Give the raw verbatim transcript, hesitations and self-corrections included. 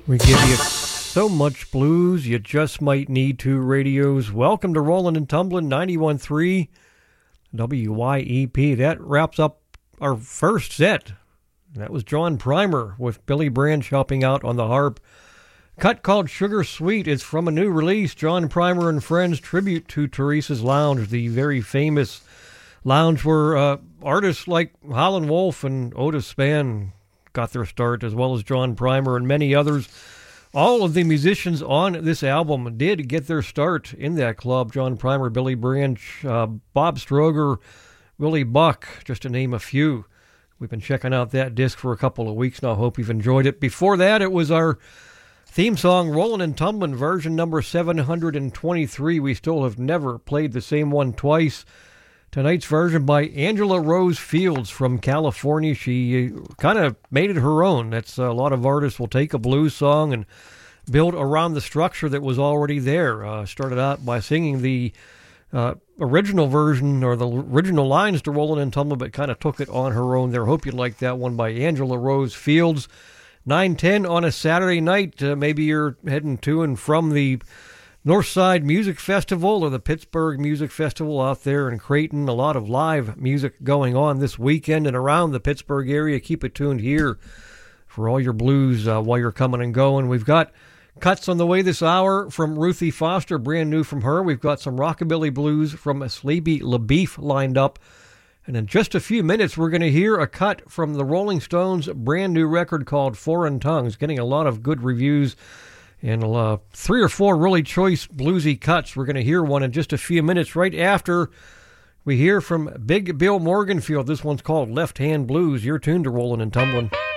We give you so much blues, you just might need two radios. Welcome to Rollin' and Tumblin' ninety-one point three W Y E P. That wraps up our first set. That was John Primer with Billy Branch helping out on the harp. Cut called Sugar Sweet is from a new release, John Primer and Friends Tribute to Teresa's Lounge, the very famous lounge where uh, artists like Howlin' Wolf and Otis Spann got their start, as well as John Primer and many others. All of the musicians on this album did get their start in that club. John Primer, Billy Branch, uh, Bob Stroger, Willie Buck, just to name a few. We've been checking out that disc for a couple of weeks now. Hope you've enjoyed it. Before that, it was our theme song, Rollin' and Tumblin', version number seven hundred twenty-three. We still have never played the same one twice. Tonight's version by Angela Rose Fields from California. She kind of made it her own. That's a lot of artists will take a blues song and build around the structure that was already there. Uh, started out by singing the uh, original version or the original lines to Rollin' and Tumblin', but kind of took it on her own there. Hope you like that one by Angela Rose Fields. nine ten on a Saturday night. Uh, maybe you're heading to and from the Northside Music Festival or the Pittsburgh Music Festival out there in Creighton. A lot of live music going on this weekend and around the Pittsburgh area. Keep it tuned here for all your blues uh, while you're coming and going. We've got cuts on the way this hour from Ruthie Foster, brand new from her. We've got some rockabilly blues from Sleepy LaBeef lined up. And in just a few minutes, we're going to hear a cut from the Rolling Stones' brand new record called Foreign Tongues, getting a lot of good reviews. And uh, three or four really choice bluesy cuts. We're going to hear one in just a few minutes right after we hear from Big Bill Morganfield. This one's called Left Hand Blues. You're tuned to Rollin' and Tumblin'.